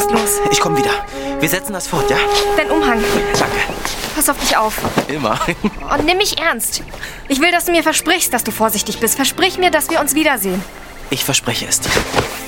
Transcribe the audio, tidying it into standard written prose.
jetzt los. Ich komme wieder. Wir setzen das fort, ja? Dein Umhang. Danke. Pass auf dich auf. Immer. Und nimm mich ernst. Ich will, dass du mir versprichst, dass du vorsichtig bist. Versprich mir, dass wir uns wiedersehen. Ich verspreche es dir.